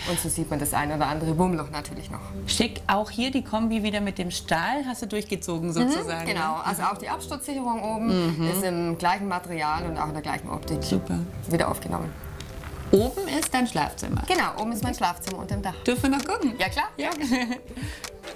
Und so sieht man das ein oder andere Wurmloch natürlich noch. Schick, auch hier die Kombi wieder mit dem Stahl hast du durchgezogen sozusagen. Genau, also auch die Absturzsicherung oben ist im gleichen Material und auch in der gleichen Optik. Super. Wieder aufgenommen. Oben ist dein Schlafzimmer. Genau, oben ist mein Schlafzimmer unter dem Dach. Dürfen wir noch gucken? Ja klar. Ja.